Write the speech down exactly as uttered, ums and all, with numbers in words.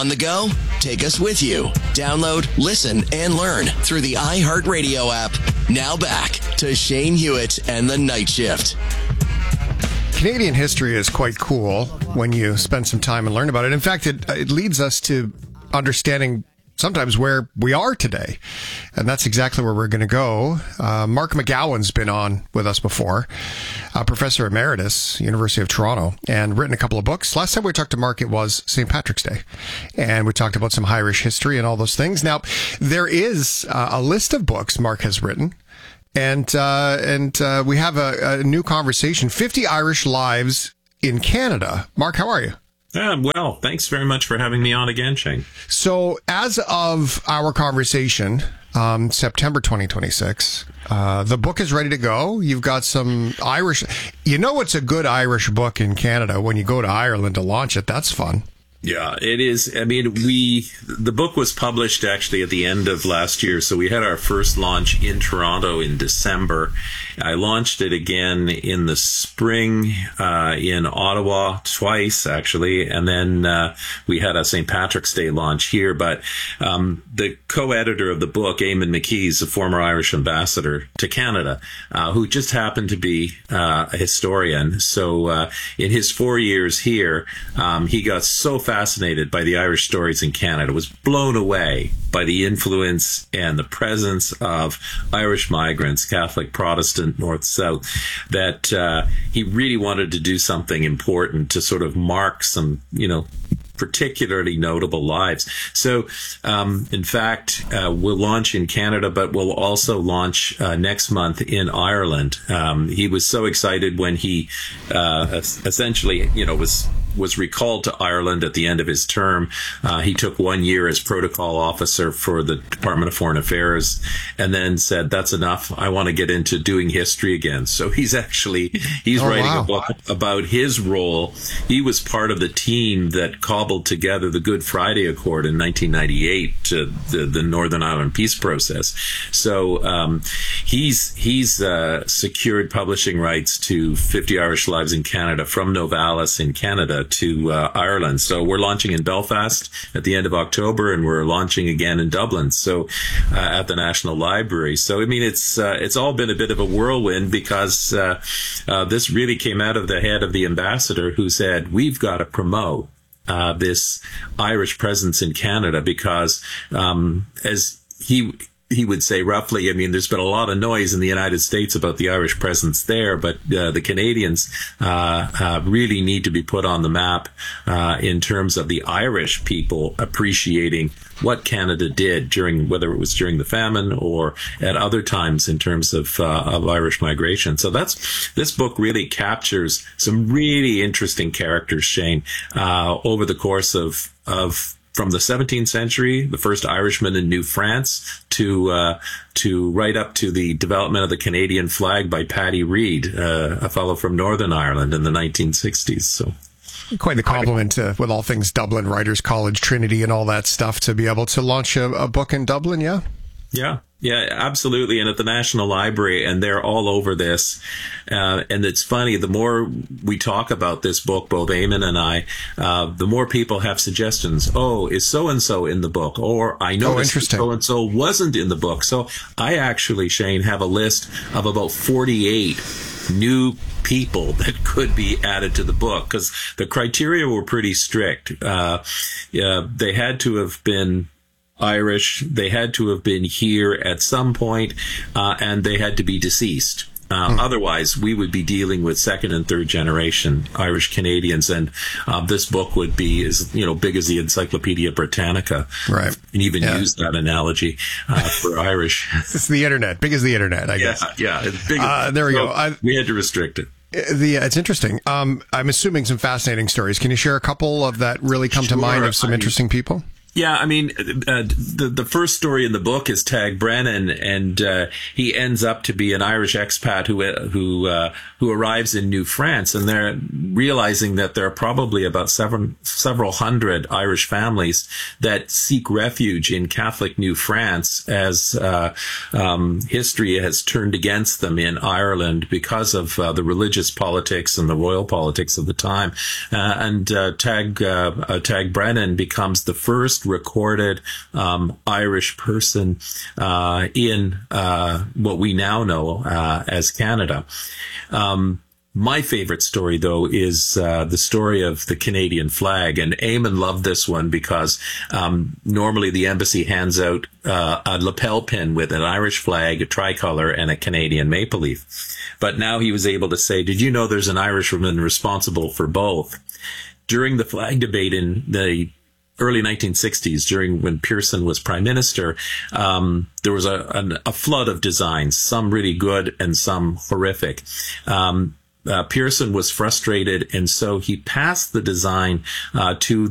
On the go? Take us with you. Download, listen, and learn through the iHeartRadio app. Now back to Shane Hewitt and the Night Shift. Canadian history is quite cool when you spend some time and learn about it. In fact, it, it leads us to understanding sometimes where we are today. And that's exactly where we're going to go. Uh, Mark McGowan's been on with us before, uh, Professor Emeritus, University of Toronto, and written a couple of books. Last time we talked to Mark, it was Saint Patrick's Day. And we talked about some Irish history and all those things. Now, there is uh, a list of books Mark has written. And uh, and uh, we have a, a new conversation, fifty Irish Lives in Canada. Mark, how are you? Uh, well, thanks very much for having me on again, Shane. So as of our conversation, um, September twenty twenty-six, uh, the book is ready to go. You've got some Irish. You know it's a good Irish book in Canada when you go to Ireland to launch it. That's fun. Yeah, it is. I mean, we, the book was published actually at the end of last year. So we had our first launch in Toronto in December. I launched it again in the spring, uh, in Ottawa twice, actually. And then, uh, we had a Saint Patrick's Day launch here. But, um, the co-editor of the book, Eamon McKee, is a former Irish ambassador to Canada, uh, who just happened to be, uh, a historian. So, uh, in his four years here, um, he got so fascinated by the Irish stories in Canada, was blown away by the influence and the presence of Irish migrants, Catholic, Protestant, North, South, that uh, he really wanted to do something important to sort of mark some, you know, particularly notable lives. So, um, in fact, uh, we'll launch in Canada, but we'll also launch uh, next month in Ireland. Um, he was so excited when he uh, essentially, you know, was was recalled to Ireland at the end of his term. Uh, he took one year as protocol officer for the Department of Foreign Affairs and then said, that's enough. I want to get into doing history again. So he's actually, he's oh, writing wow. a book about his role. He was part of the team that cobbled together the Good Friday Accord in nineteen ninety-eight, to the, the Northern Ireland peace process. So um, he's, he's uh, secured publishing rights to fifty Irish Lives in Canada from Novalis in Canada to uh, Ireland. So we're launching in Belfast at the end of October, and we're launching again in Dublin, so uh, at the National Library. So I mean, it's uh, it's all been a bit of a whirlwind, because uh, uh, this really came out of the head of the ambassador, who said, we've got to promote uh, this Irish presence in Canada, because um, as he he would say roughly, I mean, there's been a lot of noise in the United States about the Irish presence there, but uh, the Canadians uh, uh, really need to be put on the map uh, in terms of the Irish people appreciating what Canada did during, whether it was during the famine or at other times in terms of, uh, of Irish migration. So that's, this book really captures some really interesting characters, Shane, uh, over the course of, of, from the seventeenth century, the first Irishman in New France, to uh, to right up to the development of the Canadian flag by Paddy Reed, uh, a fellow from Northern Ireland in the nineteen sixties. So quite the compliment uh, with all things Dublin, Writers College, Trinity, and all that stuff, to be able to launch a, a book in Dublin. Yeah. Yeah. Yeah, absolutely. And at the National Library, and they're all over this. Uh, and it's funny, the more we talk about this book, both Eamon and I, uh, the more people have suggestions. Oh, is so-and-so in the book? Or I noticed oh, so-and-so wasn't in the book. So I actually, Shane, have a list of about forty-eight new people that could be added to the book, because the criteria were pretty strict. Uh, yeah, they had to have been Irish, they had to have been here at some point, uh, and they had to be deceased. Uh, hmm. Otherwise, we would be dealing with second and third generation Irish Canadians, and uh, this book would be as you know big as the Encyclopedia Britannica. Right, and even yeah. use that analogy uh, for Irish. It's the internet, big as the internet, I guess. Yeah, yeah. It's big. Uh, there we so go. I, we had to restrict it. The it's interesting. Um, I'm assuming some fascinating stories. Can you share a couple of that really come Sure. to mind of some I, interesting people? Yeah, I mean, uh, the the first story in the book is Tag Brennan, and uh, he ends up to be an Irish expat who who uh, who arrives in New France, and they're realizing that there are probably about seven several hundred Irish families that seek refuge in Catholic New France as uh, um, history has turned against them in Ireland because of uh, the religious politics and the royal politics of the time, uh, and uh, Tag uh, uh, Tag Brennan becomes the first recorded um, Irish person uh, in uh, what we now know uh, as Canada. Um, my favorite story, though, is uh, the story of the Canadian flag. And Eamon loved this one because um, normally the embassy hands out uh, a lapel pin with an Irish flag, a tricolor, and a Canadian maple leaf. But now he was able to say, did you know there's an Irishman responsible for both? During the flag debate in the early nineteen sixties, during when Pearson was prime minister, um, there was a, an, a flood of designs, some really good and some horrific. Um, uh, Pearson was frustrated, and so he passed the design uh, to